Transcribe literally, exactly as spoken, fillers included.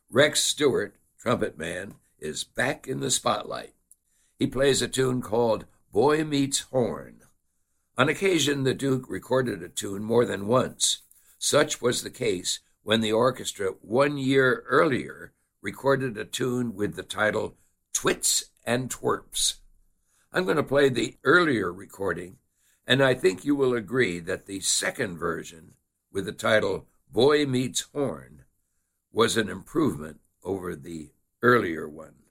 Rex Stewart, trumpet man, is back in the spotlight. He plays a tune called Boy Meets Horn. On occasion, the Duke recorded a tune more than once. Such was the case when the orchestra one year earlier recorded a tune with the title Twits and Twerps. I'm going to play the earlier recording, and I think you will agree that the second version, with the title Boy Meets Horn, was an improvement over the earlier one.